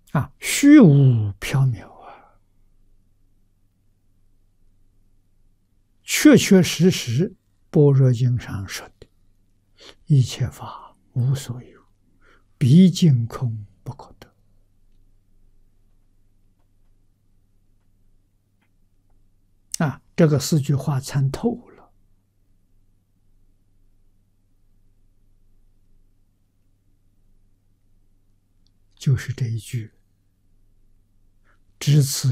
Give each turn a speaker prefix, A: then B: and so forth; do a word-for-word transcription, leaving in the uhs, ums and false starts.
A: 啊，虚无缥缈啊，确确实实，般若经上说的，一切法无所有，毕竟空不可得。啊，这个四句话参透了，就是这一句，只此